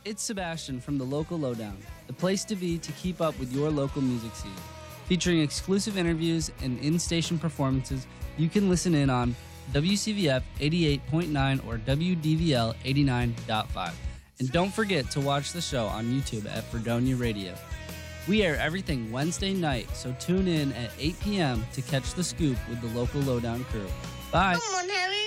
It's Sebastian from the Local Lowdown, the place to be to keep up with your local music scene. Featuring exclusive interviews and in-station performances, you can listen in on WCVF 88.9 or WDVL 89.5. And don't forget to watch the show on YouTube at Fredonia Radio. We air everything Wednesday night, so tune in at 8 p.m. to catch the scoop with the Local Lowdown crew. Bye. Come on, Harry.